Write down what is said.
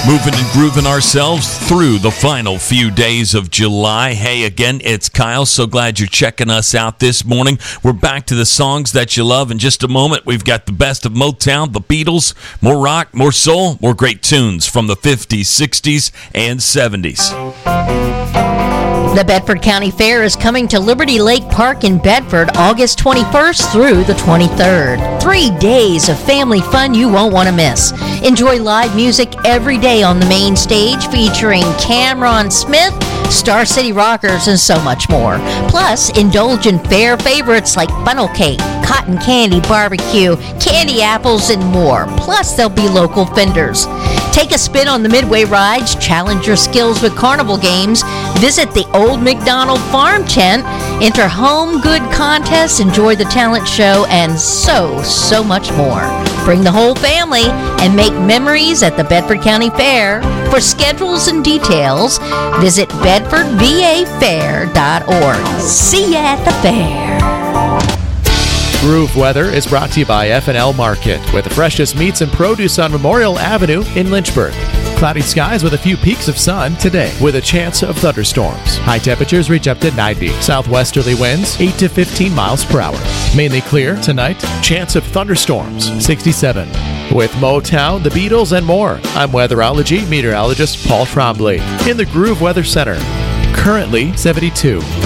Moving and grooving ourselves through the final few days of July. Hey, again, it's Kyle. So glad you're checking us out this morning. We're back to the songs that you love. In just a moment, we've got the best of Motown, the Beatles, more rock, more soul, more great tunes from the 50s, 60s, and 70s. The Bedford County Fair is coming to Liberty Lake Park in Bedford August 21st through the 23rd. 3 days of family fun you won't want to miss. Enjoy live music every day on the main stage featuring Cameron Smith, Star City Rockers, and so much more. Plus, indulge in fair favorites like funnel cake, cotton candy barbecue, candy apples, and more. Plus, there'll be local vendors. Take a spin on the Midway rides, challenge your skills with carnival games, visit the Old McDonald Farm Tent, enter home good contests, enjoy the talent show, and so much more. Bring the whole family and make memories at the Bedford County Fair. For schedules and details, visit bedfordvafair.org. See you at the fair. Groove Weather is brought to you by F&L Market, with the freshest meats and produce on Memorial Avenue in Lynchburg. Cloudy skies with a few peaks of sun today, with a chance of thunderstorms. High temperatures reach up to 90. Southwesterly winds 8 to 15 miles per hour. Mainly clear tonight. Chance of thunderstorms 67. With Motown, the Beatles, and more, I'm weatherology meteorologist Paul Trombley in the Groove Weather Center. Currently 72.